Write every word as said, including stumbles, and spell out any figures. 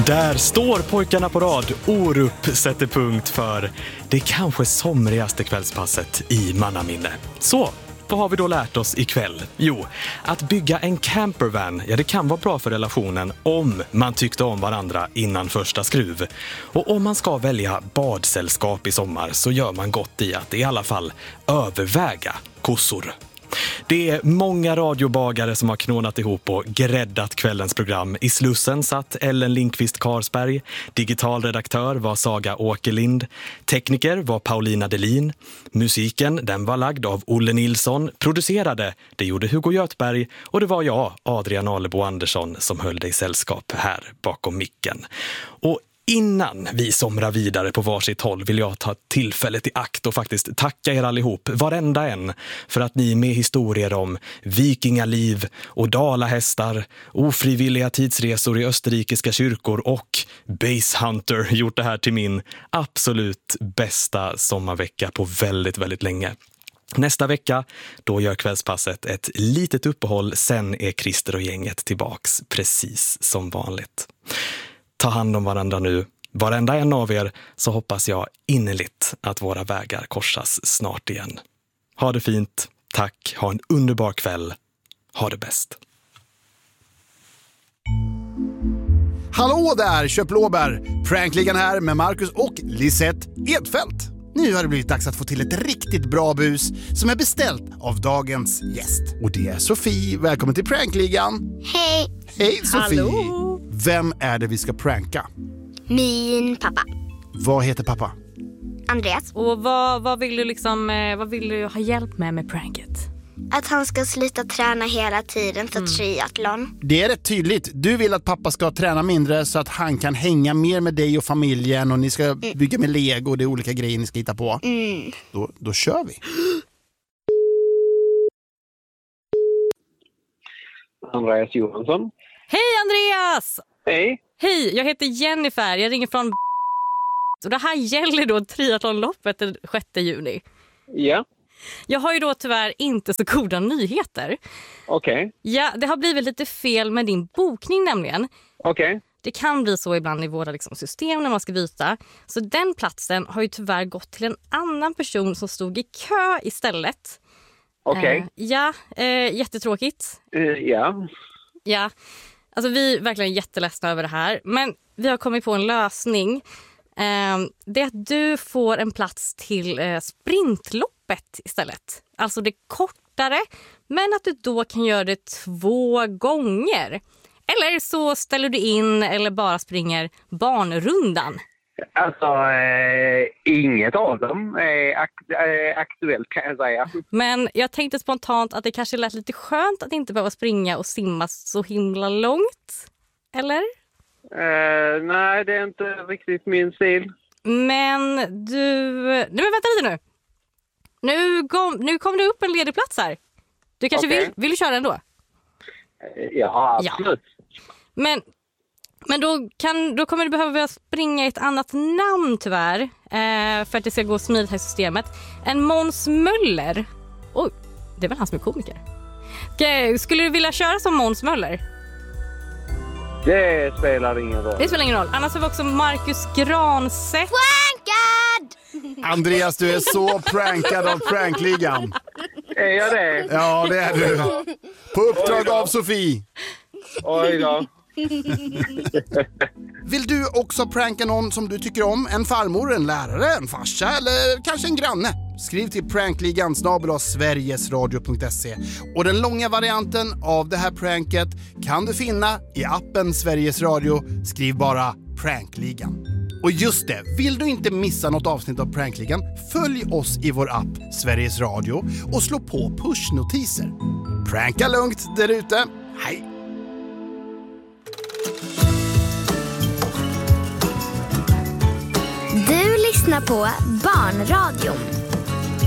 Där står pojkarna på rad. Orup sätter punkt för det kanske somrigaste kvällspasset i mannaminne. Så, vad har vi då lärt oss ikväll? Jo, att bygga en campervan, ja det kan vara bra för relationen om man tyckte om varandra innan första skruv. Och om man ska välja badsällskap i sommar så gör man gott i att i alla fall överväga kossor. Det är många radiobagare som har knånat ihop och gräddat kvällens program. I Slussen satt Ellen Lindqvist Karsberg, digitalredaktör var Saga Åkerlind, tekniker var Paulina Delin, musiken den var lagd av Olle Nilsson, producerade det gjorde Hugo Göthberg och det var jag, Adrian Alebo Andersson, som höll dig sällskap här bakom micken. Och innan vi somrar vidare på varsitt håll vill jag ta tillfället i akt och faktiskt tacka er allihop, varenda en, för att ni med historier om vikingaliv och dalahästar, ofrivilliga tidsresor i österrikiska kyrkor och Base Hunter gjort det här till min absolut bästa sommarvecka på väldigt, väldigt länge. Nästa vecka, då gör kvällspasset ett litet uppehåll, sen är Christer och gänget tillbaks precis som vanligt. Ta hand om varandra nu, varenda en av er, så hoppas jag innerligt att våra vägar korsas snart igen. Ha det fint, tack, ha en underbar kväll, ha det bäst. Hallå där, köp blåbär! Prankligan här med Marcus och Lisette Edfeldt. Nu har det blivit dags att få till ett riktigt bra bus som är beställt av dagens gäst. Och det är Sofie, välkommen till Prankligan. Hej! Hej Sofie! Hallå. Vem är det vi ska pranka? Min pappa. Vad heter pappa? Andreas. Och vad, vad vill du liksom, vad vill du ha hjälp med med pranket? Att han ska sluta träna hela tiden för triathlon. Det är rätt tydligt. Du vill att pappa ska träna mindre så att han kan hänga mer med dig och familjen och ni ska mm. bygga med Lego och det är olika grejer ni ska hitta på. Mm. Då, då kör vi. Andreas Johansson. Hej Andreas! Hej. Hej, jag heter Jennifer. Jag ringer från och det här gäller då triathlonloppet den sjätte juni. Ja. Jag har ju då tyvärr inte så goda nyheter. Okej. Okay. Ja, det har blivit lite fel med din bokning nämligen. Okej. Okay. Det kan bli så ibland i våra liksom, system när man ska byta. Så den platsen har ju tyvärr gått till en annan person som stod i kö istället. Okej. Okay. Eh, ja, eh, jättetråkigt. Uh, ja. Ja, alltså vi är verkligen jätteledsna över det här. Men vi har kommit på en lösning. Eh, det är att du får en plats till eh, sprintloppet istället. Alltså det kortare, men att du då kan göra det två gånger. Eller så ställer du in eller bara springer barnrundan. Alltså, eh, inget av dem är akt- eh, aktuellt kan jag säga. Men jag tänkte spontant att det kanske lät lite skönt att inte behöva springa och simma så himla långt. Eller? Eh, nej, det är inte riktigt min stil. Men du... Nej, men vänta lite nu. Nu kom, nu kom det upp en ledig plats här. Du kanske okay. vill, vill du köra ändå? Eh, ja, absolut. Ja. Men... Men då, kan, då kommer du behöva springa ett annat namn tyvärr. Eh, för att det ska gå smidigt här i systemet. En Måns Möller. Oj, det är väl han som är komiker. Okay, skulle du vilja köra som Måns Möller? Det spelar ingen roll. Det spelar ingen roll. Annars har vi också Marcus Granstedt. Prankad! Andreas, du är så prankad av Prankligan. Är jag det? Ja, det är du. På uppdrag av Sofie. Oj då. Vill du också pranka någon som du tycker om? En farmor, en lärare, en farsa eller kanske en granne? Skriv till prankligan snabel-a sverigesradio punkt se. Och den långa varianten av det här pranket kan du finna i appen Sveriges Radio. Skriv bara Prankligan. Och just det, vill du inte missa något avsnitt av Prankligan, följ oss i vår app Sveriges Radio och slå på pushnotiser. Pranka lugnt där ute. Hej! Du lyssnar på Barnradion.